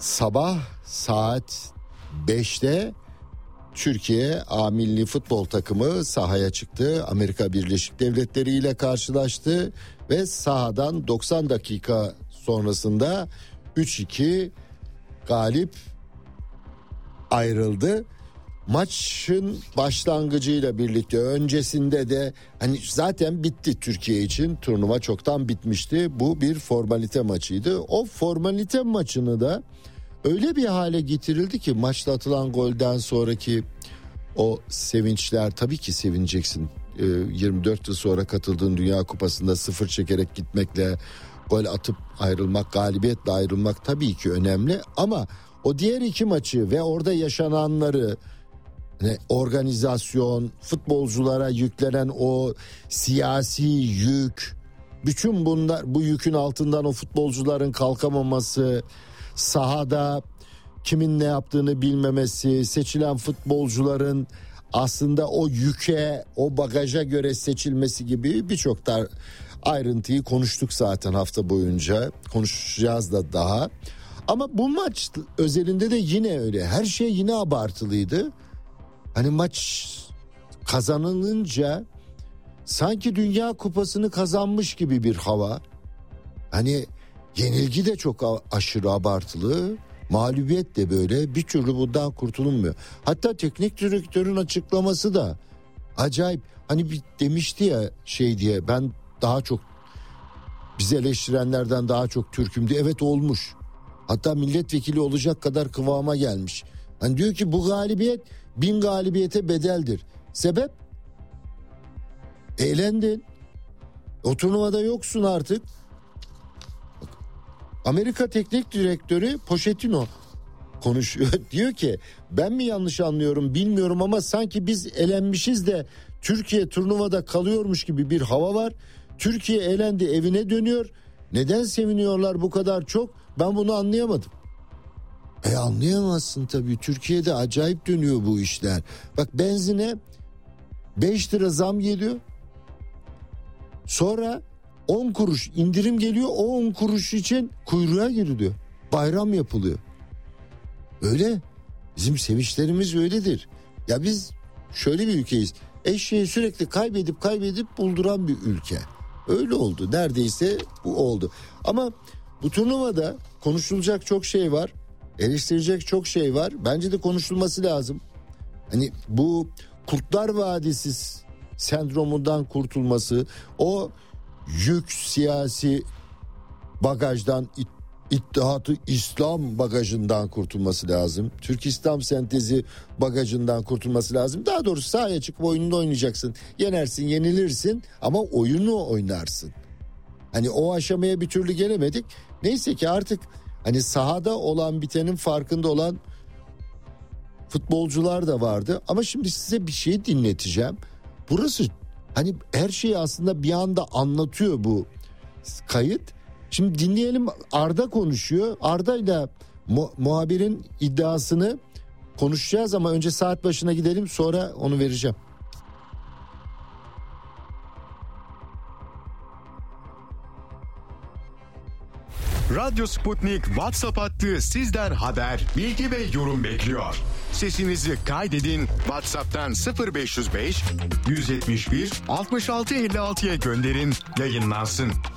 Sabah saat 5'te Türkiye A Milli Futbol Takımı sahaya çıktı. Amerika Birleşik Devletleri ile karşılaştı ve sahadan 90 dakika sonrasında 3-2 galip ayrıldı. Maçın başlangıcıyla birlikte öncesinde de hani zaten bitti Türkiye için, turnuva çoktan bitmişti. Bu bir formalite maçıydı. O formalite maçını da öyle bir hale getirildi ki maçta atılan golden sonraki o sevinçler, tabii ki sevineceksin. 24 yıl sonra katıldığın Dünya Kupası'nda 0 çekerek gitmekle, gol atıp ayrılmak, galibiyetle ayrılmak tabii ki önemli. Ama o diğer iki maçı ve orada yaşananları, organizasyon, futbolculara yüklenen o siyasi yük, bütün bunlar, bu yükün altından o futbolcuların kalkamaması, sahada kimin ne yaptığını bilmemesi, seçilen futbolcuların aslında o yüke, o bagaja göre seçilmesi gibi birçok da ayrıntıyı konuştuk zaten hafta boyunca. Konuşacağız da daha. Ama bu maç özelinde de yine öyle. Her şey yine abartılıydı. Hani maç kazanılınca sanki Dünya Kupası'nı kazanmış gibi bir hava. Hani yenilgi de çok aşırı abartılı. Mağlubiyet de böyle, bir türlü bundan kurtulunmuyor. Hatta teknik direktörün açıklaması da acayip. Hani bir demişti ya şey diye, ben daha çok, bizi eleştirenlerden daha çok Türk'üm diye. Evet, olmuş. Hatta milletvekili olacak kadar kıvama gelmiş. Hani diyor ki bu galibiyet 1000 galibiyete bedeldir. Sebep? Eğlendin. O turnuvada yoksun artık. Amerika Teknik Direktörü Pochettino konuşuyor. Diyor ki ben mi yanlış anlıyorum bilmiyorum ama sanki biz elenmişiz de Türkiye turnuvada kalıyormuş gibi bir hava var. Türkiye elendi, evine dönüyor. Neden seviniyorlar bu kadar çok? Ben bunu anlayamadım. Anlayamazsın tabii. Türkiye'de acayip dönüyor bu işler. Bak, benzine 5 lira zam geliyor. Sonra 10 kuruş indirim geliyor. O 10 kuruş için kuyruğa giriliyor. Bayram yapılıyor. Öyle. Bizim sevinçlerimiz öyledir. Ya biz şöyle bir ülkeyiz. Eşeği sürekli kaybedip bulduran bir ülke. Öyle oldu. Neredeyse bu oldu. Ama bu turnuvada konuşulacak çok şey var. Eleştirecek çok şey var. Bence de konuşulması lazım. Hani bu Kurtlar Vadisi sendromundan kurtulması, o yük siyasi bagajdan, İttihat-ı İslam bagajından kurtulması lazım. Türk İslam sentezi bagajından kurtulması lazım. Daha doğrusu sahaya çıkıp oyununu oynayacaksın. Yenersin, yenilirsin ama oyunu oynarsın. Hani o aşamaya bir türlü gelemedik. Neyse ki artık hani sahada olan bitenin farkında olan futbolcular da vardı. Ama şimdi size bir şey dinleteceğim. Burası hani her şeyi aslında bir anda anlatıyor bu kayıt. Şimdi dinleyelim, Arda konuşuyor. Arda ile muhabirin iddiasını konuşacağız ama önce saat başına gidelim, sonra onu vereceğim. Radyo Sputnik WhatsApp hattı sizden haber, bilgi ve yorum bekliyor. Sesinizi kaydedin, WhatsApp'tan 0505 171 66 56'ya gönderin, yayınlansın.